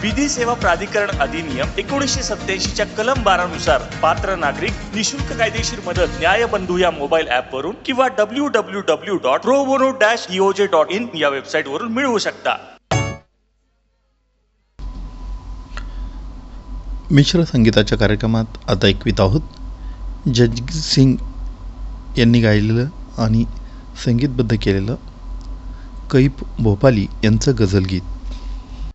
विधी सेवा प्राधिकरण अधिनियम 1987 च्या कलम 12 नुसार पात्र नागरिक निशुल्क कायदेशीर मदत न्यायबंधू या मोबाईल ऍप वरून किंवा www.probono-doj.in या वेबसाईट वरून मिळवू शकता. मिश्र संगीताच्या कार्यक्रमात आता ऐकवीत आहोत जगजीत सिंग यांनी गायलेलं आणि संगीतबद्ध केलेलं कैफ भोपाली यांचं गझलगीत.